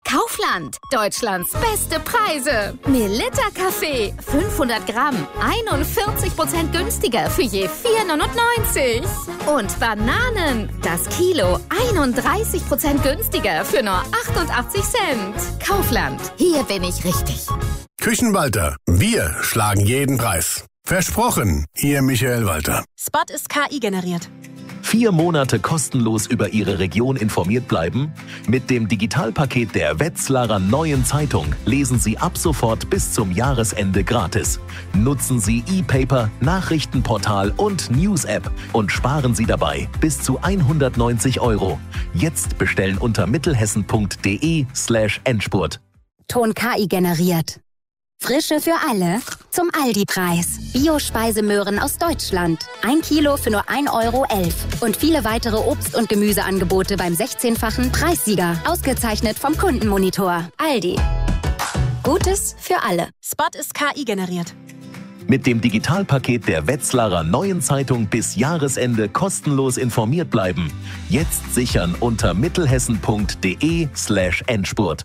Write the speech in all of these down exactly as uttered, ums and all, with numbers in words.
Kaufland. Deutschlands beste Preise. Melitta Kaffee. fünfhundert Gramm. einundvierzig Prozent günstiger für je vier neunundneunzig. Und Bananen. Das Kilo. einunddreißig Prozent günstiger für nur achtundachtzig Cent. Kaufland. Hier bin ich richtig. Küchenwalter. Wir schlagen jeden Preis. Versprochen. Ihr Michael Walter. Spot ist K I generiert. Vier Monate kostenlos über Ihre Region informiert bleiben? Mit dem Digitalpaket der Wetzlarer Neuen Zeitung lesen Sie ab sofort bis zum Jahresende gratis. Nutzen Sie E-Paper, Nachrichtenportal und News-App und sparen Sie dabei bis zu hundertneunzig Euro. Jetzt bestellen unter mittelhessen.de slash Endspurt. Ton K I generiert. Frische für alle zum Aldi-Preis. Bio-Speisemöhren aus Deutschland. Ein Kilo für nur ein Euro elf. Und viele weitere Obst- und Gemüseangebote beim sechzehnfachen Preissieger. Ausgezeichnet vom Kundenmonitor. Aldi. Gutes für alle. Spot ist K I generiert. Mit dem Digitalpaket der Wetzlarer Neuen Zeitung bis Jahresende kostenlos informiert bleiben. Jetzt sichern unter mittelhessen.de slash Endspurt.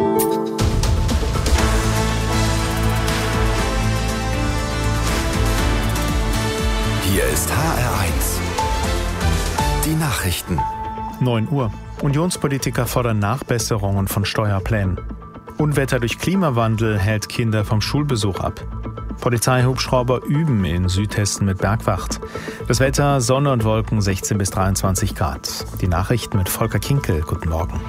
Hier ist H R eins. Die Nachrichten. neun Uhr. Unionspolitiker fordern Nachbesserungen von Steuerplänen. Unwetter durch Klimawandel hält Kinder vom Schulbesuch ab. Polizeihubschrauber üben in Südhessen mit Bergwacht. Das Wetter, Sonne und Wolken, sechzehn bis dreiundzwanzig Grad. Die Nachrichten mit Volker Kinkel. Guten Morgen.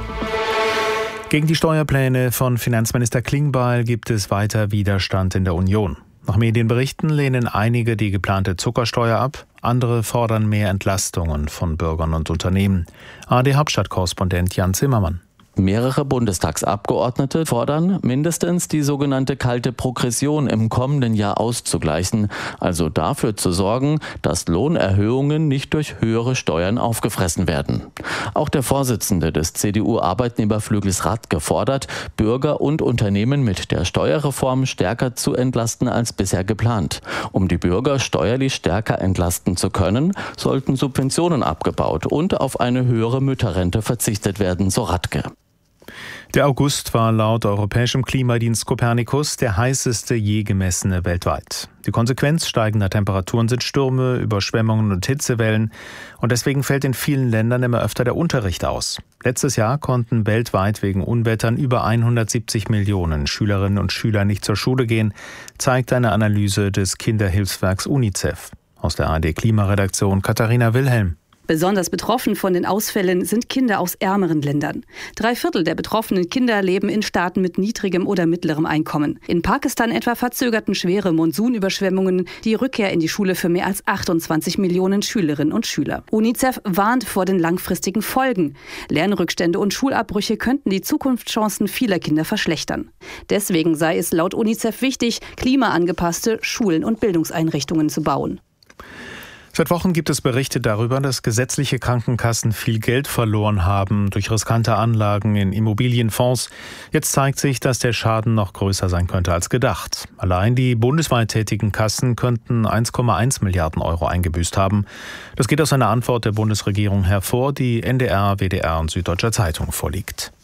Gegen die Steuerpläne von Finanzminister Klingbeil gibt es weiter Widerstand in der Union. Nach Medienberichten lehnen einige die geplante Zuckersteuer ab, andere fordern mehr Entlastungen von Bürgern und Unternehmen. A R D-Hauptstadtkorrespondent Jan Zimmermann. Mehrere Bundestagsabgeordnete fordern, mindestens die sogenannte kalte Progression im kommenden Jahr auszugleichen, also dafür zu sorgen, dass Lohnerhöhungen nicht durch höhere Steuern aufgefressen werden. Auch der Vorsitzende des C D U-Arbeitnehmerflügels Radke fordert, Bürger und Unternehmen mit der Steuerreform stärker zu entlasten als bisher geplant. Um die Bürger steuerlich stärker entlasten zu können, sollten Subventionen abgebaut und auf eine höhere Mütterrente verzichtet werden, so Radke. Der August war laut europäischem Klimadienst Copernicus der heißeste je gemessene weltweit. Die Konsequenz steigender Temperaturen sind Stürme, Überschwemmungen und Hitzewellen. Und deswegen fällt in vielen Ländern immer öfter der Unterricht aus. Letztes Jahr konnten weltweit wegen Unwettern über hundertsiebzig Millionen Schülerinnen und Schüler nicht zur Schule gehen, zeigt eine Analyse des Kinderhilfswerks UNICEF. Aus der A R D-Klimaredaktion Katharina Wilhelm. Besonders betroffen von den Ausfällen sind Kinder aus ärmeren Ländern. Drei Viertel der betroffenen Kinder leben in Staaten mit niedrigem oder mittlerem Einkommen. In Pakistan etwa verzögerten schwere Monsunüberschwemmungen die Rückkehr in die Schule für mehr als achtundzwanzig Millionen Schülerinnen und Schüler. UNICEF warnt vor den langfristigen Folgen. Lernrückstände und Schulabbrüche könnten die Zukunftschancen vieler Kinder verschlechtern. Deswegen sei es laut UNICEF wichtig, klimaangepasste Schulen und Bildungseinrichtungen zu bauen. Seit Wochen gibt es Berichte darüber, dass gesetzliche Krankenkassen viel Geld verloren haben durch riskante Anlagen in Immobilienfonds. Jetzt zeigt sich, dass der Schaden noch größer sein könnte als gedacht. Allein die bundesweit tätigen Kassen könnten eins Komma eins Milliarden Euro eingebüßt haben. Das geht aus einer Antwort der Bundesregierung hervor, die N D R, W D R und Süddeutscher Zeitung vorliegt.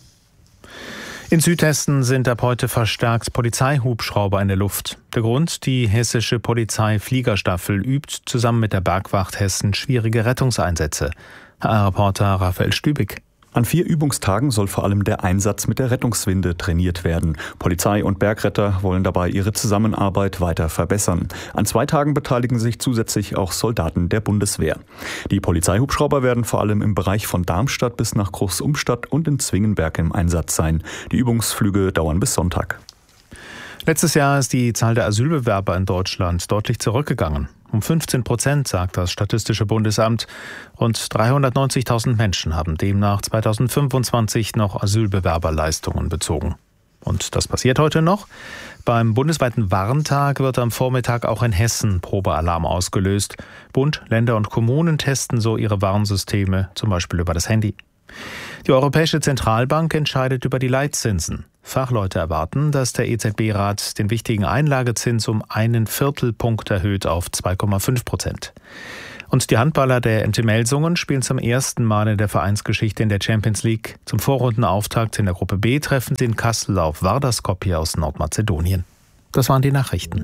In Südhessen sind ab heute verstärkt Polizeihubschrauber in der Luft. Der Grund: die hessische Polizeifliegerstaffel übt zusammen mit der Bergwacht Hessen schwierige Rettungseinsätze. H R-Reporter Raphael Stübig. An vier Übungstagen soll vor allem der Einsatz mit der Rettungswinde trainiert werden. Polizei und Bergretter wollen dabei ihre Zusammenarbeit weiter verbessern. An zwei Tagen beteiligen sich zusätzlich auch Soldaten der Bundeswehr. Die Polizeihubschrauber werden vor allem im Bereich von Darmstadt bis nach Großumstadt und in Zwingenberg im Einsatz sein. Die Übungsflüge dauern bis Sonntag. Letztes Jahr ist die Zahl der Asylbewerber in Deutschland deutlich zurückgegangen. Um fünfzehn Prozent, sagt das Statistische Bundesamt. Rund dreihundertneunzigtausend Menschen haben demnach zweitausendfünfundzwanzig noch Asylbewerberleistungen bezogen. Und das passiert heute noch. Beim bundesweiten Warntag wird am Vormittag auch in Hessen Probealarm ausgelöst. Bund, Länder und Kommunen testen so ihre Warnsysteme, zum Beispiel über das Handy. Die Europäische Zentralbank entscheidet über die Leitzinsen. Fachleute erwarten, dass der E Z B-Rat den wichtigen Einlagezins um einen Viertelpunkt erhöht auf zwei Komma fünf Prozent. Und die Handballer der M T Melsungen spielen zum ersten Mal in der Vereinsgeschichte in der Champions League. Zum Vorrundenauftakt in der Gruppe B treffen sie in Kassel auf Vardar Skopje aus Nordmazedonien. Das waren die Nachrichten.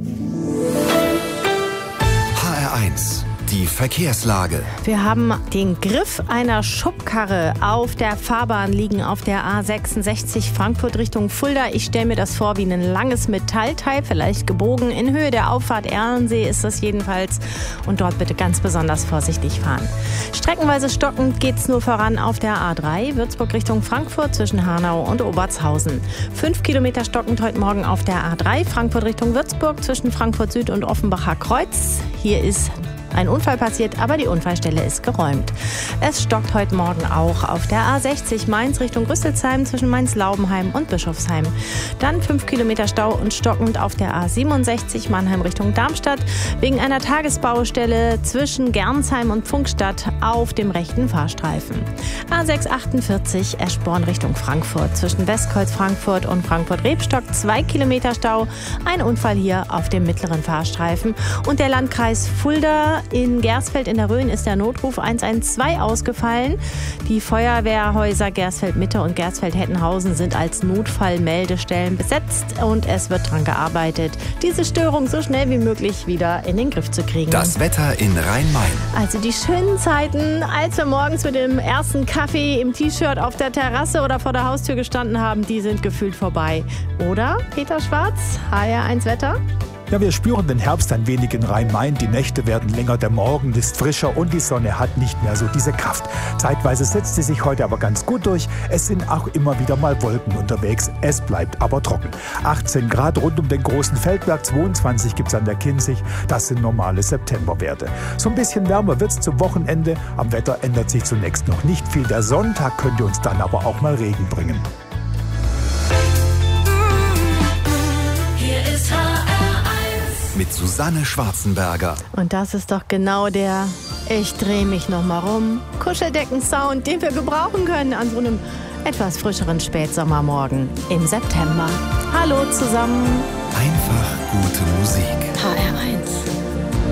H R eins. Die Verkehrslage. Wir haben den Griff einer Schubkarre auf der Fahrbahn liegen auf der A sechsundsechzig Frankfurt Richtung Fulda. Ich stelle mir das vor wie ein langes Metallteil, vielleicht gebogen. In Höhe der Auffahrt Erlensee ist das jedenfalls. Und dort bitte ganz besonders vorsichtig fahren. Streckenweise stockend geht es nur voran auf der A drei, Würzburg Richtung Frankfurt zwischen Hanau und Obertshausen. Fünf Kilometer stockend heute Morgen auf der A drei, Frankfurt Richtung Würzburg zwischen Frankfurt Süd und Offenbacher Kreuz. Hier ist ein Unfall passiert, aber die Unfallstelle ist geräumt. Es stockt heute Morgen auch auf der A sechzig Mainz Richtung Rüsselsheim zwischen Mainz-Laubenheim und Bischofsheim. Dann fünf Kilometer Stau und stockend auf der A siebenundsechzig Mannheim Richtung Darmstadt wegen einer Tagesbaustelle zwischen Gernsheim und Pfungstadt auf dem rechten Fahrstreifen. A sechshundertachtundvierzig Eschborn Richtung Frankfurt zwischen Westkreuz Frankfurt und Frankfurt-Rebstock zwei Kilometer Stau. Ein Unfall hier auf dem mittleren Fahrstreifen. Und der Landkreis Fulda in Gersfeld in der Rhön ist der Notruf eins eins zwei ausgefallen. Die Feuerwehrhäuser Gersfeld-Mitte und Gersfeld-Hettenhausen sind als Notfallmeldestellen besetzt und es wird daran gearbeitet, diese Störung so schnell wie möglich wieder in den Griff zu kriegen. Das Wetter in Rhein-Main. Also die schönen Zeiten, als wir morgens mit dem ersten Kaffee im T-Shirt auf der Terrasse oder vor der Haustür gestanden haben, die sind gefühlt vorbei. Oder, Peter Schwarz, H R eins Wetter? Ja, wir spüren den Herbst ein wenig in Rhein-Main. Die Nächte werden länger, der Morgen ist frischer und die Sonne hat nicht mehr so diese Kraft. Zeitweise setzt sie sich heute aber ganz gut durch. Es sind auch immer wieder mal Wolken unterwegs. Es bleibt aber trocken. achtzehn Grad rund um den großen Feldberg, zweiundzwanzig gibt es an der Kinzig. Das sind normale Septemberwerte. So ein bisschen wärmer wird es zum Wochenende. Am Wetter ändert sich zunächst noch nicht viel. Der Sonntag könnte uns dann aber auch mal Regen bringen. Hier ist H R eins mit Susanne Schwarzenberger. Und das ist doch genau der Ich dreh mich noch mal rum Kuscheldecken-Sound, den wir gebrauchen können an so einem etwas frischeren Spätsommermorgen im September. Hallo zusammen. Einfach gute Musik. H R eins.